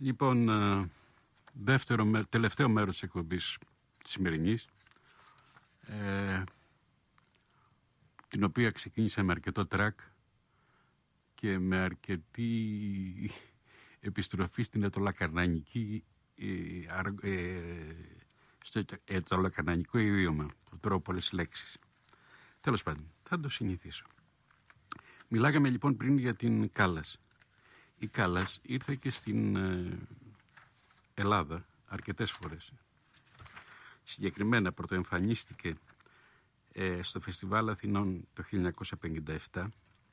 Λοιπόν, τελευταίο μέρος της εκπομπής της σημερινής, την οποία ξεκίνησα με αρκετό τρακ και με αρκετή επιστροφή στην ετωλακαρνανική, στο ετωλακαρνανικό ιδίωμα, που τρώω πολλές λέξεις. Τέλος πάντων, θα το συνηθίσω. Μιλάγαμε λοιπόν πριν για την Κάλλας. Η Κάλλας ήρθε και στην Ελλάδα αρκετές φορές. Συγκεκριμένα πρωτοεμφανίστηκε στο Φεστιβάλ Αθηνών το 1957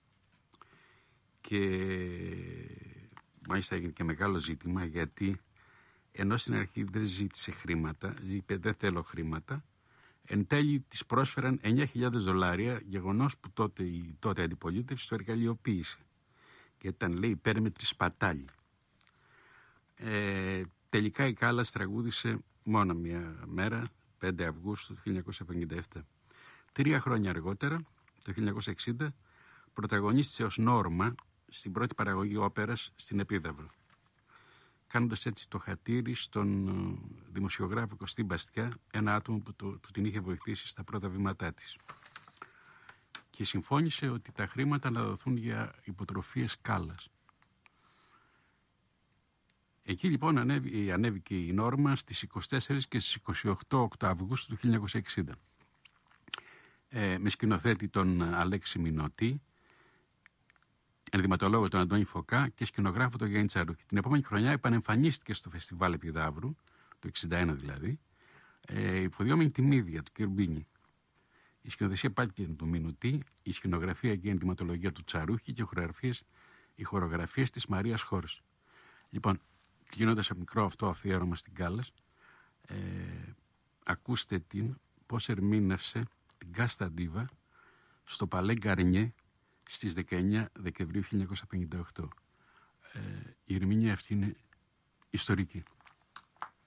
και μάλιστα έγινε και μεγάλο ζήτημα, γιατί ενώ στην αρχή δεν ζήτησε χρήματα, είπε δεν θέλω χρήματα, εν τέλει της πρόσφεραν $9,000, γεγονός που η τότε αντιπολίτευση το εργαλειοποίησε και ήταν, λέει, υπέρμετρη σπατάλη. Τελικά η Κάλλας τραγούδισε μόνο μια μέρα, 5 Αυγούστου του 1957. 3 χρόνια αργότερα, το 1960, πρωταγωνίστησε ως Νόρμα στην πρώτη παραγωγή όπερας στην Επίδαυρο, κάνοντας έτσι το χατήρι στον δημοσιογράφο Κωστή Μπαστιά, ένα άτομο που την είχε βοηθήσει στα πρώτα βήματά της. Και συμφώνησε ότι τα χρήματα να δοθούν για υποτροφίες Κάλλας. Εκεί λοιπόν ανέβηκε η Νόρμα στις 24 και στις 28 Αυγούστου του 1960. Με σκηνοθέτη τον Αλέξη Μινωτή, ενδυματολόγο τον Αντώνη Φωκά και σκηνογράφο τον Γιάννη Τσαρούχη. Την επόμενη χρονιά επανεμφανίστηκε στο Φεστιβάλ Επιδαύρου, το 1961 δηλαδή, υποδιόμενη την ίδια του κ. Μπίνη. Η σκηνοθεσία πάλι και του Μινωτή, η σκηνογραφία και η ενδυματολογία του Τσαρούχη και οι χορογραφίες της Μαρίας Χόρς. Λοιπόν, κλείνοντας ένα μικρό αυτό αφιέρωμα στην Κάλλας, ακούστε πώς ερμήνευσε την Κάστα Ντίβα στο Παλέ Γκαρνιέ στις 19 Δεκεμβρίου 1958. Η ερμηνεία αυτή είναι ιστορική.